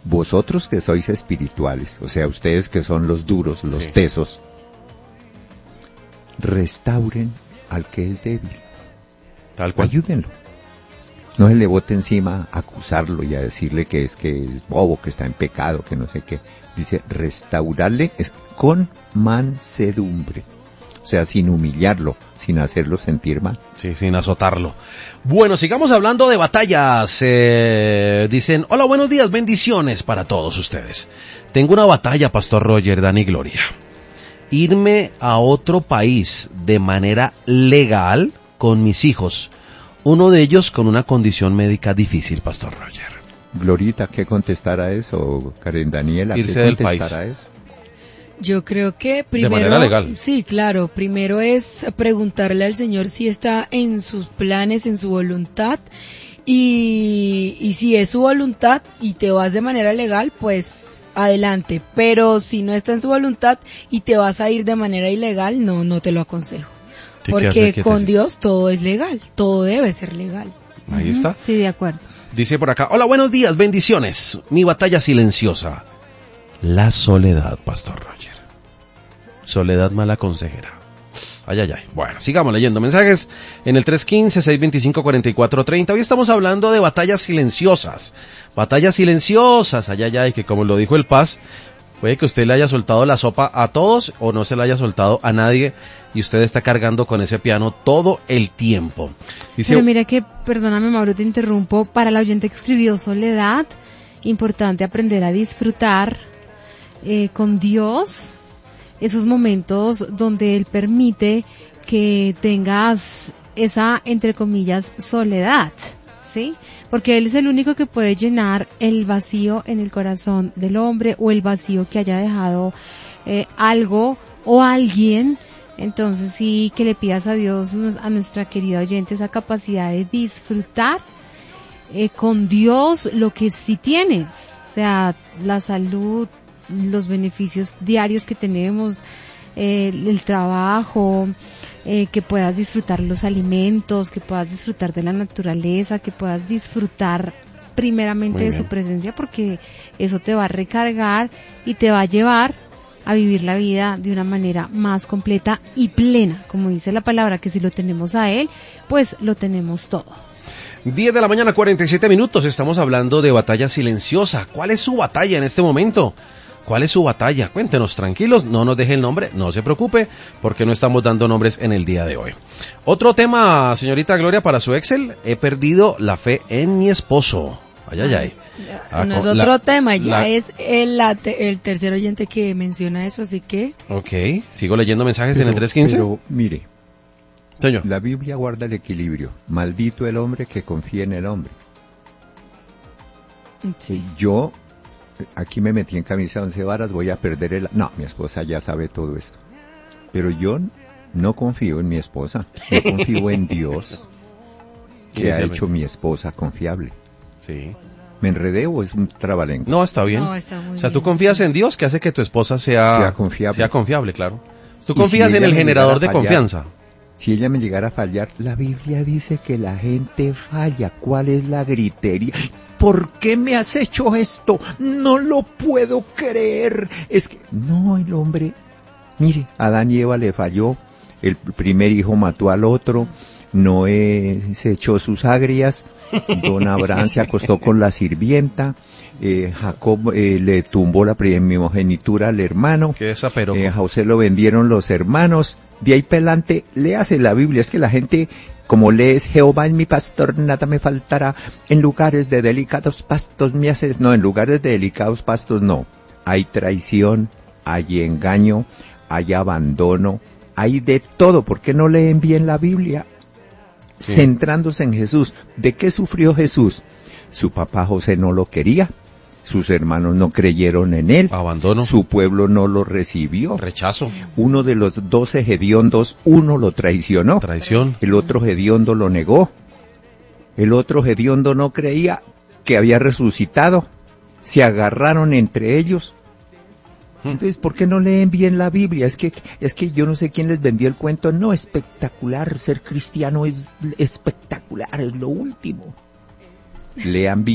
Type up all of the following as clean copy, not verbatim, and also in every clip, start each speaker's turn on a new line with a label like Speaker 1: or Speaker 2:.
Speaker 1: vosotros que sois espirituales, o sea, ustedes que son los duros, los tesos, restauren al que es débil.
Speaker 2: Tal cual.
Speaker 1: Ayúdenlo. No se le bote encima a acusarlo y a decirle que es bobo, que está en pecado, que no sé qué. Dice, restaurarle con mansedumbre. O sea, sin humillarlo, sin hacerlo sentir mal.
Speaker 2: Sí, sin azotarlo. Bueno, sigamos hablando de batallas. Dicen, hola, buenos días, bendiciones para todos ustedes. Tengo una batalla, Pastor Roger, Dani Gloria. Irme a otro país de manera legal con mis hijos. Uno de ellos con una condición médica difícil, Pastor Roger.
Speaker 1: Glorita, ¿qué contestar a eso? Karen Daniela,
Speaker 2: irse
Speaker 1: ¿qué
Speaker 2: del
Speaker 1: contestar
Speaker 2: país
Speaker 1: a eso?
Speaker 3: Yo creo que primero...
Speaker 2: De manera legal.
Speaker 3: Sí, claro. Primero es preguntarle al Señor si está en sus planes, en su voluntad. Y si es su voluntad y te vas de manera legal, pues adelante. Pero si no está en su voluntad y te vas a ir de manera ilegal, no te lo aconsejo. Porque con Dios todo es legal. Todo debe ser legal.
Speaker 2: Ahí está.
Speaker 4: Sí, de acuerdo.
Speaker 2: Dice por acá, hola, buenos días, bendiciones. Mi batalla silenciosa. La soledad, Pastor Roger. Soledad mala consejera. Ay, ay, ay. Bueno, sigamos leyendo mensajes en el 315-625-4430. Hoy estamos hablando de batallas silenciosas. Batallas silenciosas, ay, ay, ay, que como lo dijo el Paz, puede que usted le haya soltado la sopa a todos o no se la haya soltado a nadie y usted está cargando con ese piano todo el tiempo. Dice,
Speaker 4: pero mira que, perdóname Mauro, te interrumpo, para la oyente que escribió soledad, importante aprender a disfrutar con Dios esos momentos donde Él permite que tengas esa, entre comillas, soledad, ¿sí? Porque Él es el único que puede llenar el vacío en el corazón del hombre o el vacío que haya dejado algo o alguien. Entonces sí, que le pidas a Dios, a nuestra querida oyente, esa capacidad de disfrutar con Dios lo que sí tienes, o sea, la salud, los beneficios diarios que tenemos, el trabajo, que puedas disfrutar los alimentos, que puedas disfrutar de la naturaleza, que puedas disfrutar primeramente de su presencia, porque eso te va a recargar y te va a llevar a vivir la vida de una manera más completa y plena, como dice la palabra, que si lo tenemos a Él, pues lo tenemos todo.
Speaker 2: 10 de la mañana, 47 minutos, estamos hablando de batalla silenciosa. ¿Cuál es su batalla en este momento? ¿Cuál es su batalla? Cuéntenos, tranquilos, no nos deje el nombre, no se preocupe, porque no estamos dando nombres en el día de hoy. Otro tema, señorita Gloria, para su Excel, he perdido la fe en mi esposo. Ay, ay, ay.
Speaker 3: No es otro tema, ya es el tercer oyente que menciona eso, así que...
Speaker 2: Ok, sigo leyendo mensajes en el 315.
Speaker 1: Pero, mire,
Speaker 2: señor,
Speaker 1: la Biblia guarda el equilibrio. Maldito el hombre que confía en el hombre.
Speaker 3: Sí.
Speaker 1: Yo... Aquí me metí en camisa de 11 varas, voy a perder el... No, mi esposa ya sabe todo esto. Pero yo no confío en mi esposa, yo confío en Dios, que ha hecho mi esposa confiable.
Speaker 2: Sí.
Speaker 1: ¿Me enredé o es un trabalengua?
Speaker 2: No, está bien.
Speaker 3: No, está muy
Speaker 2: o sea, tú
Speaker 3: bien,
Speaker 2: confías
Speaker 3: sí.
Speaker 2: en Dios, que hace que tu esposa sea confiable. Sea confiable, claro. Tú
Speaker 1: Y
Speaker 2: confías
Speaker 1: si
Speaker 2: en
Speaker 1: ella
Speaker 2: el
Speaker 1: me
Speaker 2: generador de
Speaker 1: llegara a fallar,
Speaker 2: confianza.
Speaker 1: Si ella me llegara a fallar, la Biblia dice que la gente falla. ¿Cuál es la gritería? ¿Por qué me has hecho esto? No lo puedo creer. Es que, no, el hombre, mire, Adán y Eva le falló, el primer hijo mató al otro, Noé se echó sus agrias, don Abraham se acostó con la sirvienta, Jacob le tumbó la primogenitura al hermano, a José lo vendieron los hermanos, de ahí pelante, léase la Biblia, es que la gente... Como lees, Jehová es mi pastor, nada me faltará, en lugares de delicados pastos me haces, no, en lugares de delicados pastos no, hay traición, hay engaño, hay abandono, hay de todo. ¿Por qué no leen bien la Biblia? Sí. Centrándose en Jesús. ¿De qué sufrió Jesús? Su papá José no lo quería. Sus hermanos no creyeron en él.
Speaker 2: Abandono.
Speaker 1: Su pueblo no lo recibió.
Speaker 2: Rechazo.
Speaker 1: Uno de los 12 hediondos, uno lo traicionó.
Speaker 2: Traición.
Speaker 1: El otro hediondo lo negó. El otro hediondo no creía que había resucitado. Se agarraron entre ellos. Entonces, ¿por qué no leen bien la Biblia? Es que yo no sé quién les vendió el cuento. No, espectacular. Ser cristiano es espectacular, es lo último. Lean bien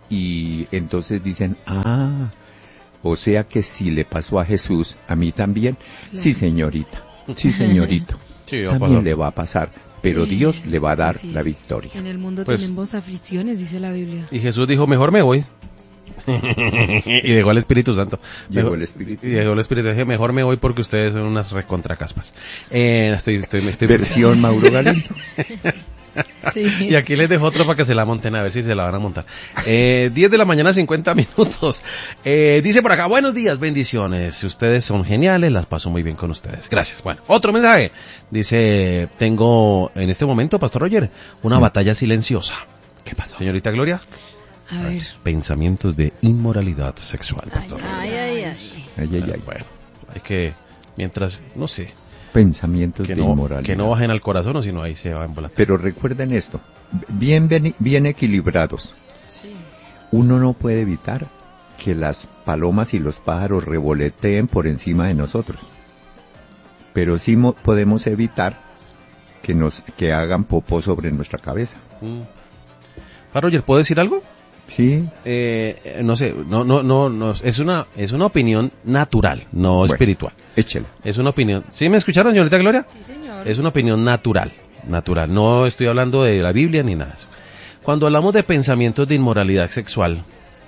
Speaker 1: y entonces dicen, o sea que si le pasó a Jesús, a mí también.
Speaker 3: Claro.
Speaker 1: Sí, señorita, sí, señorito,
Speaker 2: Sí, va a
Speaker 1: también
Speaker 2: pasar.
Speaker 1: le va a pasar, pero Dios le va a dar
Speaker 3: Así
Speaker 1: la
Speaker 3: es.
Speaker 1: victoria.
Speaker 3: En el mundo
Speaker 2: Pues-
Speaker 3: tenemos aflicciones, dice la Biblia.
Speaker 2: Y Jesús dijo, mejor me voy. Y dejó al Espíritu Santo.
Speaker 1: Llegó
Speaker 2: Mejor-
Speaker 1: el Espíritu.
Speaker 2: Y dejó el Espíritu. Dije, mejor me voy porque ustedes son unas recontracaspas. Me estoy...
Speaker 1: Versión Mauro Galindo.
Speaker 3: Sí.
Speaker 2: Y aquí les dejo otro para que se la monten, a ver si se la van a montar. 10 de la mañana, 50 minutos. Dice por acá, buenos días, bendiciones. Ustedes son geniales, las paso muy bien con ustedes. Gracias. Bueno, otro mensaje. Dice, tengo en este momento, Pastor Roger, una batalla silenciosa. ¿Qué pasa? Señorita Gloria.
Speaker 3: A ver.
Speaker 2: Pensamientos de inmoralidad sexual,
Speaker 3: Ay,
Speaker 2: Pastor.
Speaker 3: ay, ay, ay.
Speaker 1: Ay, ay, ay.
Speaker 2: Bueno, hay que, mientras, no sé,
Speaker 1: Pensamientos
Speaker 2: que
Speaker 1: de inmoralidad.
Speaker 2: que no bajen al corazón o si no ahí se va a embolar.
Speaker 1: Pero recuerden esto, bien equilibrados.
Speaker 3: Sí.
Speaker 1: Uno no puede evitar que las palomas y los pájaros revoloteen por encima de nosotros. Pero sí podemos evitar que hagan popó sobre nuestra cabeza.
Speaker 2: Pastor Roger, ¿puedo decir algo?
Speaker 1: Sí,
Speaker 2: No sé, no, es una opinión natural, no
Speaker 1: Bueno.
Speaker 2: espiritual.
Speaker 1: échela.
Speaker 2: Es una opinión. ¿Sí me escucharon, señorita Gloria?
Speaker 3: Sí, señor.
Speaker 2: Es una opinión natural. No estoy hablando de la Biblia ni nada de eso. Cuando hablamos de pensamientos de inmoralidad sexual,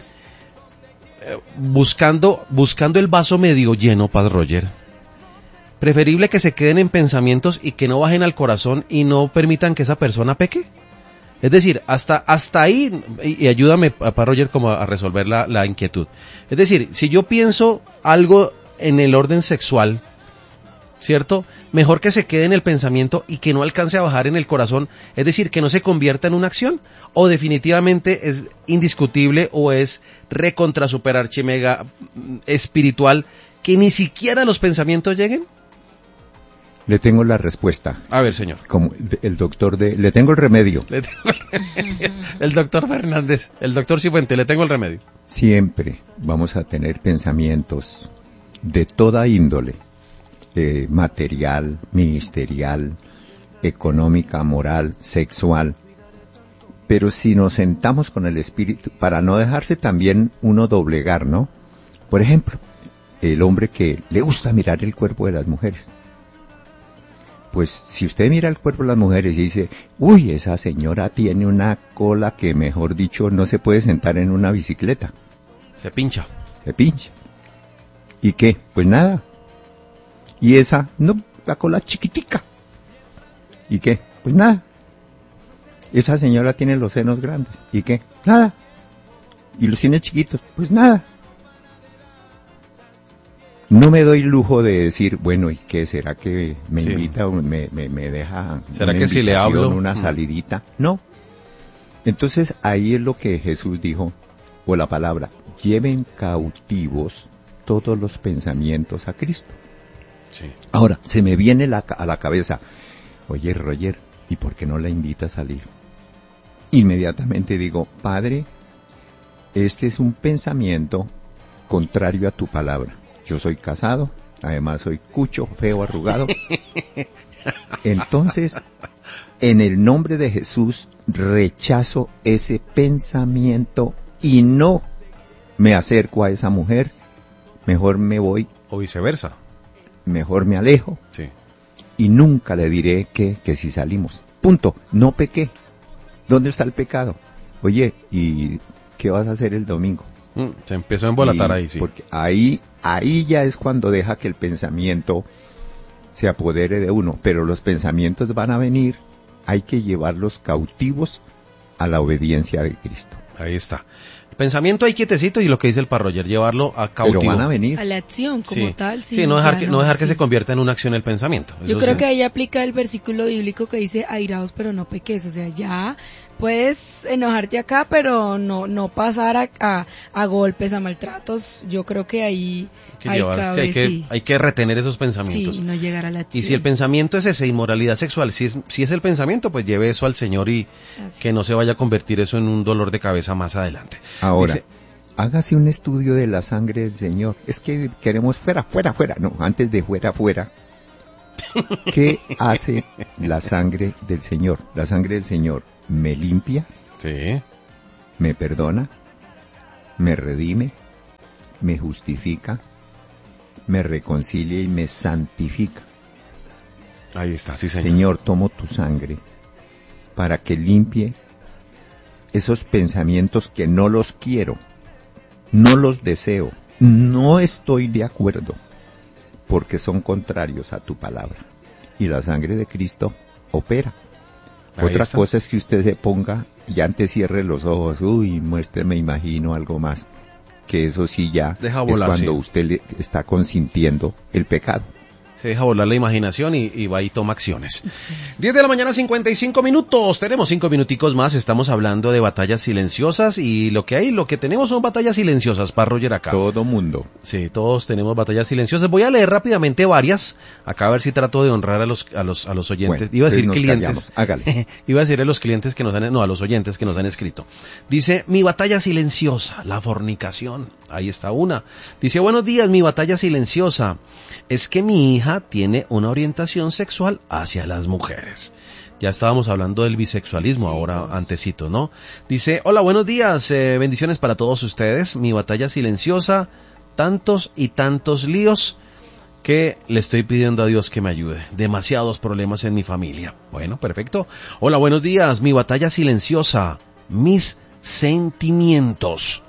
Speaker 2: buscando el vaso medio lleno, Pastor Roger, preferible que se queden en pensamientos y que no bajen al corazón y no permitan que esa persona peque. Es decir, hasta ahí, y ayúdame, Pastor Roger, como a resolver la inquietud. Es decir, si yo pienso algo en el orden sexual, ¿cierto? Mejor que se quede en el pensamiento y que no alcance a bajar en el corazón, es decir, que no se convierta en una acción, o definitivamente es indiscutible o es recontra super archimega espiritual que ni siquiera los pensamientos lleguen.
Speaker 1: Le tengo la respuesta.
Speaker 2: A ver, señor.
Speaker 1: Como le tengo el remedio.
Speaker 2: El doctor Fernández, el doctor Cifuente, le tengo el remedio.
Speaker 1: Siempre vamos a tener pensamientos de toda índole, material, ministerial, económica, moral, sexual. Pero si nos sentamos con el espíritu, para no dejarse también uno doblegar, ¿no? Por ejemplo, el hombre que le gusta mirar el cuerpo de las mujeres. Pues si usted mira el cuerpo de las mujeres y dice, uy, esa señora tiene una cola que, mejor dicho, no se puede sentar en una bicicleta.
Speaker 2: Se pincha.
Speaker 1: Se pincha. ¿Y qué? Pues nada. Y esa, no, la cola chiquitica. ¿Y qué? Pues nada. Esa señora tiene los senos grandes. ¿Y qué? Nada. ¿Y los tiene chiquitos? Pues nada. No me doy lujo de decir, bueno, ¿y qué? ¿Será que me
Speaker 2: Sí.
Speaker 1: invita o me deja
Speaker 2: ¿Será
Speaker 1: una
Speaker 2: que si le
Speaker 1: invitación,
Speaker 2: hablo?
Speaker 1: una salidita? No. Entonces ahí es lo que Jesús dijo, o la palabra, lleven cautivos todos los pensamientos a Cristo.
Speaker 2: Sí.
Speaker 1: Ahora, se me viene a la cabeza, oye, Roger, ¿y por qué no la invita a salir? Inmediatamente digo, Padre, este es un pensamiento contrario a tu palabra. Yo soy casado, además soy cucho, feo, arrugado. Entonces, en el nombre de Jesús, rechazo ese pensamiento y no me acerco a esa mujer. Mejor me voy,
Speaker 2: O viceversa.
Speaker 1: mejor me alejo.
Speaker 2: Sí.
Speaker 1: Y nunca le diré que si salimos. Punto. No pequé. ¿Dónde está el pecado? Oye, ¿y qué vas a hacer el domingo?
Speaker 2: Se empezó a embolatar
Speaker 1: Y
Speaker 2: ahí, sí.
Speaker 1: Porque ahí ya es cuando deja que el pensamiento se apodere de uno. Pero los pensamientos van a venir. Hay que llevarlos cautivos a la obediencia de Cristo.
Speaker 2: Ahí está. El pensamiento ahí quietecito y lo que dice el Pastor Roger, llevarlo a cautivo.
Speaker 1: Pero van a venir.
Speaker 3: A la acción como
Speaker 2: Sí.
Speaker 3: tal.
Speaker 2: Sí, no dejar que
Speaker 3: sí.
Speaker 2: se convierta en una acción el pensamiento.
Speaker 3: Yo
Speaker 2: Eso
Speaker 3: creo
Speaker 2: sí.
Speaker 3: que ahí aplica el versículo bíblico que dice airaos pero no peques, o sea, ya puedes enojarte acá pero no pasar a golpes, a maltratos. Yo creo que ahí
Speaker 2: Hay que llevar-
Speaker 3: cabe,
Speaker 2: sí, hay que retener esos pensamientos.
Speaker 3: sí, y no llegar a la acción.
Speaker 2: Y si el pensamiento es ese, inmoralidad sexual, si es el pensamiento, pues lleve eso al Señor y
Speaker 3: Así.
Speaker 2: que no se vaya a convertir eso en un dolor de cabeza más adelante.
Speaker 1: Ahora,
Speaker 2: Dice-
Speaker 1: hágase un estudio de la sangre del Señor. Es que queremos fuera. No, antes de fuera. ¿Qué hace la sangre del Señor? La sangre del Señor me limpia,
Speaker 2: Sí,
Speaker 1: me perdona, me redime, me justifica, me reconcilia y me santifica.
Speaker 2: Ahí está, sí, señor.
Speaker 1: Señor, tomo tu sangre para que limpie esos pensamientos que no los quiero, no los deseo, no estoy de acuerdo, porque son contrarios a tu palabra. Y la sangre de Cristo opera. Otra cosa es que usted se ponga y antes cierre los ojos, muéstrame, imagino algo más, que eso sí ya
Speaker 2: deja volar,
Speaker 1: es cuando
Speaker 2: sí.
Speaker 1: usted está consintiendo el pecado.
Speaker 2: Se deja volar la imaginación y va y toma acciones.
Speaker 3: Sí.
Speaker 2: 10 de la mañana, 55 minutos. Tenemos 5 minuticos más. Estamos hablando de batallas silenciosas y lo que tenemos son batallas silenciosas para Roger acá.
Speaker 1: Todo mundo.
Speaker 2: Sí, todos tenemos batallas silenciosas. Voy a leer rápidamente varias. Acá a ver si trato de honrar a los oyentes.
Speaker 1: Bueno,
Speaker 2: Iba a decir
Speaker 1: nos
Speaker 2: clientes.
Speaker 1: callamos. Hágale.
Speaker 2: Iba a decir a los clientes que a los oyentes que nos han escrito. Dice, mi batalla silenciosa, la fornicación. Ahí está una. Dice, buenos días, mi batalla silenciosa es que mi hija tiene una orientación sexual hacia las mujeres. Ya estábamos hablando del bisexualismo, sí, ahora antecito, ¿no? Dice, hola, buenos días, bendiciones para todos ustedes. Mi batalla silenciosa, tantos y tantos líos que le estoy pidiendo a Dios que me ayude. Demasiados problemas en mi familia. Bueno, perfecto. Hola, buenos días, mi batalla silenciosa, mis sentimientos.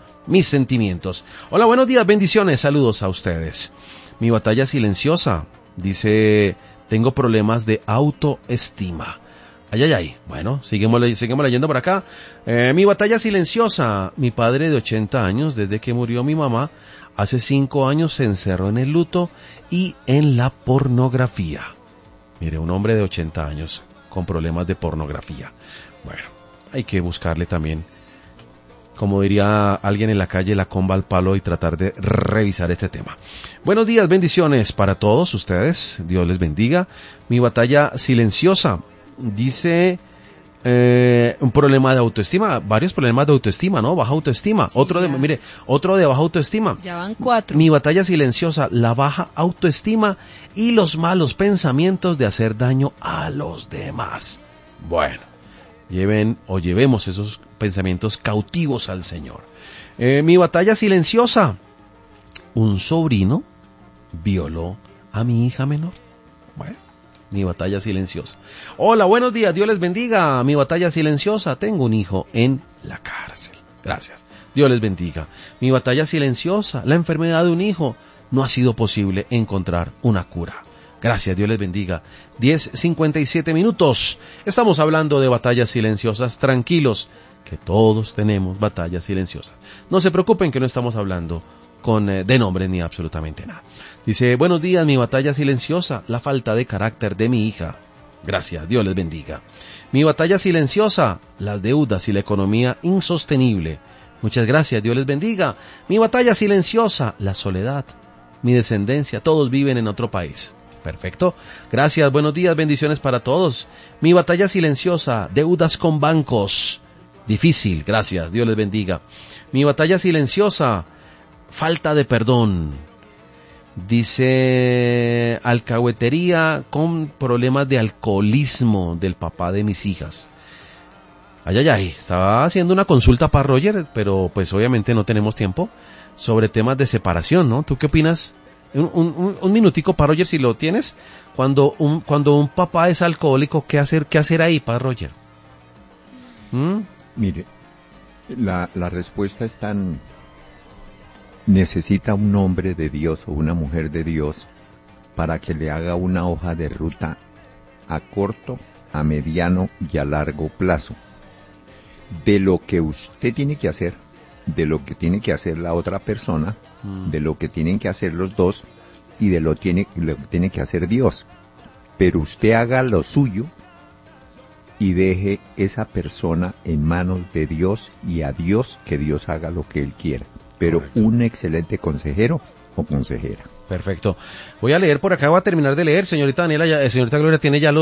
Speaker 2: Hola, buenos días, bendiciones, saludos a ustedes. Mi batalla silenciosa, dice, tengo problemas de autoestima. Ay. Bueno, seguimos leyendo por acá. Mi batalla silenciosa, mi padre de 80 años, desde que murió mi mamá, hace 5 años se encerró en el luto y en la pornografía. Mire, un hombre de 80 años con problemas de pornografía. Bueno, hay que buscarle también, como diría alguien en la calle, la comba al palo y tratar de revisar este tema. Buenos días, bendiciones para todos ustedes. Dios les bendiga. Mi batalla silenciosa, dice, un problema de autoestima, varios problemas de autoestima, ¿no? Baja autoestima. Sí, otro de baja autoestima.
Speaker 3: Ya van 4.
Speaker 2: Mi batalla silenciosa, la baja autoestima y los malos pensamientos de hacer daño a los demás. Bueno, llevemos esos pensamientos cautivos al Señor. Mi batalla silenciosa, un sobrino violó a mi hija menor. Bueno, mi batalla silenciosa. Hola, buenos días, Dios les bendiga. Mi batalla silenciosa, tengo un hijo en la cárcel. Gracias, Dios les bendiga. Mi batalla silenciosa, la enfermedad de un hijo, no ha sido posible encontrar una cura. Gracias, Dios les bendiga. 10:57 minutos. Estamos hablando de batallas silenciosas. Tranquilos, que todos tenemos batallas silenciosas. No se preocupen que no estamos hablando de nombres ni absolutamente nada. Dice, buenos días, mi batalla silenciosa, la falta de carácter de mi hija. Gracias, Dios les bendiga. Mi batalla silenciosa, las deudas y la economía insostenible. Muchas gracias, Dios les bendiga. Mi batalla silenciosa, la soledad, mi descendencia, todos viven en otro país. Perfecto. Gracias, buenos días, bendiciones para todos. Mi batalla silenciosa, deudas con bancos. Difícil, gracias, Dios les bendiga. Mi batalla silenciosa, falta de perdón. Dice, alcahuetería con problemas de alcoholismo del papá de mis hijas. Ay, estaba haciendo una consulta para Roger, pero pues obviamente no tenemos tiempo, sobre temas de separación, ¿no? ¿Tú qué opinas? Un minutico para Roger, si lo tienes. Cuando un papá es alcohólico, ¿qué hacer ahí para Roger?
Speaker 1: Mire, la respuesta es tan... Necesita un hombre de Dios o una mujer de Dios para que le haga una hoja de ruta a corto, a mediano y a largo plazo. De lo que usted tiene que hacer, de lo que tiene que hacer la otra persona, de lo que tienen que hacer los dos y de lo que tiene que hacer Dios. Pero usted haga lo suyo y deje esa persona en manos de Dios y a Dios, que Dios haga lo que Él quiera. Pero correcto. Un excelente consejero o consejera.
Speaker 2: Perfecto. Voy a leer por acá, voy a terminar de leer. Señorita Daniela, señorita Gloria, ¿tiene ya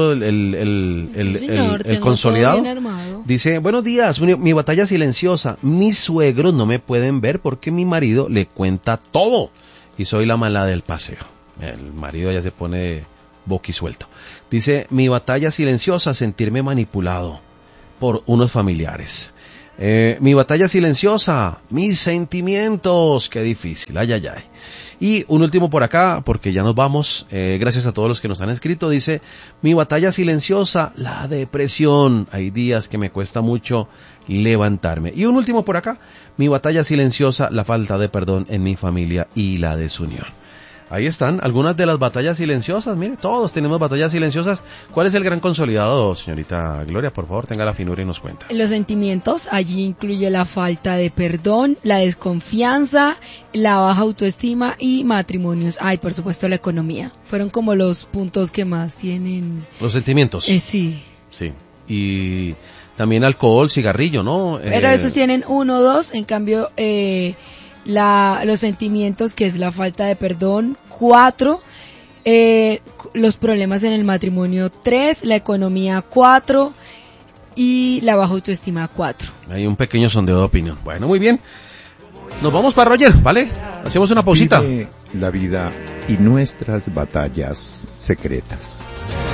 Speaker 2: el consolidado? Dice, buenos días, mi batalla silenciosa. Mis suegros no me pueden ver porque mi marido le cuenta todo. Y soy la mala del paseo. El marido ya se pone boquisuelto. Dice, mi batalla silenciosa, sentirme manipulado por unos familiares. Mi batalla silenciosa, mis sentimientos, qué difícil, ay, ay, ay. Y un último por acá, porque ya nos vamos, gracias a todos los que nos han escrito, dice, mi batalla silenciosa, la depresión, hay días que me cuesta mucho levantarme. Y un último por acá, mi batalla silenciosa, la falta de perdón en mi familia y la desunión. Ahí están algunas de las batallas silenciosas. Mire, todos tenemos batallas silenciosas. ¿Cuál es el gran consolidado, señorita Gloria? Por favor, tenga la finura y nos cuenta.
Speaker 3: Los sentimientos, allí incluye la falta de perdón, la desconfianza, la baja autoestima y matrimonios. Ay, por supuesto, la economía. Fueron como los puntos que más tienen.
Speaker 2: Los sentimientos.
Speaker 3: Sí.
Speaker 2: Sí. Y también alcohol, cigarrillo, ¿no?
Speaker 3: Pero esos tienen 1, 2, en cambio... los sentimientos, que es la falta de perdón, 4, los problemas en el matrimonio, 3, la economía, 4 y la baja autoestima, 4.
Speaker 2: Hay un pequeño sondeo de opinión. Bueno, muy bien. Nos vamos para Roger, ¿vale? Hacemos una pausita.
Speaker 1: Vive la vida y nuestras batallas secretas.